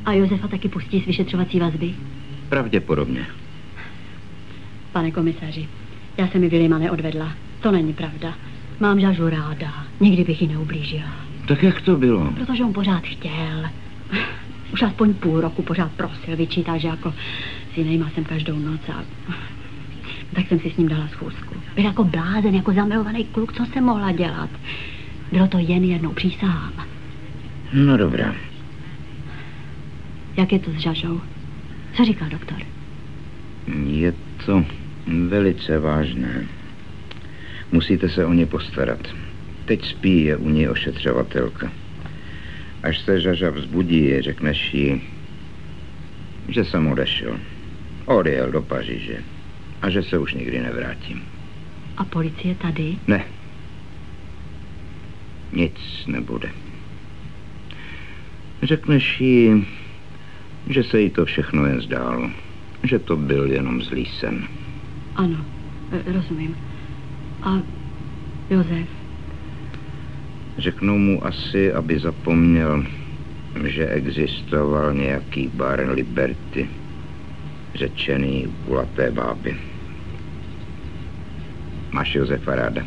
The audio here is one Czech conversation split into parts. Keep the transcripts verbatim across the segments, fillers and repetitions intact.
A Josefa taky pustí z vyšetřovací vazby? Pravděpodobně. Pane komisaři, já jsem mi Vilima neodvedla. To není pravda. Mám Žažu ráda. Nikdy bych ji neublížila. Tak jak to bylo? Protože on pořád chtěl. Už aspoň půl roku pořád prosil, vyčítal, že jako s jinýma jsem každou noc a... Tak jsem si s ním dala schůzku. Byl jako blázen, jako zamilovaný kluk, co jsem mohla dělat. Bylo to jen jednou, přísahám. No dobrá. Jak je to s Žažou? Co říkal doktor? Je to velice vážné. Musíte se o ně postarat. Teď spí, je u ní ošetřovatelka. Až se Žaža vzbudí, řekneš jí, že jsem odešel. Odjel do Paříže. A že se už nikdy nevrátím. A policie tady? Ne. Nic nebude. Řekneš jí, že se jí to všechno jen zdálo. Že to byl jenom zlý sen. Ano, rozumím. A Josef? Řeknu mu asi, aby zapomněl, že existoval nějaký bar Liberty, řečený u kulaté báby. Máš Josefa ráda?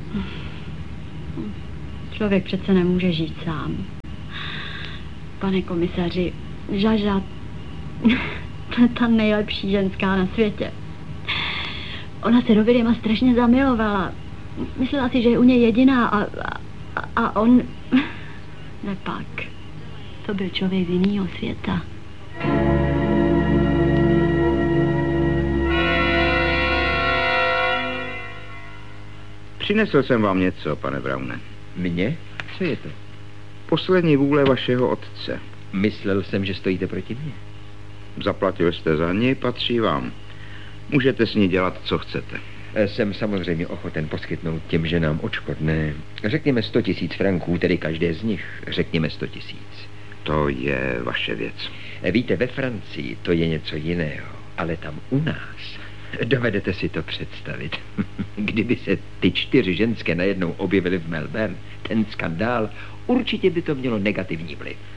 Člověk přece nemůže žít sám. Pane komisaři, Žaža, to je ta nejlepší ženská na světě. Ona se do Vilima strašně zamilovala. Myslela si, že je u něj jediná a, a, a on... Nepak. To byl člověk z jinýho světa. Přinesl jsem vám něco, pane Browne. Mně? Co je to? Poslední vůle vašeho otce. Myslel jsem, že stojíte proti mně. Zaplatil jste za ní, patří vám. Můžete s ní dělat, co chcete. Jsem samozřejmě ochoten poskytnout těm ženám odškodné. Řekněme sto tisíc franků, tedy každé z nich. Řekněme sto tisíc. To je vaše věc. Víte, ve Francii to je něco jiného, ale tam u nás... Dovedete si to představit. Kdyby se ty čtyři ženské najednou objevily v Melbourne, ten skandál, určitě by to mělo negativní vliv.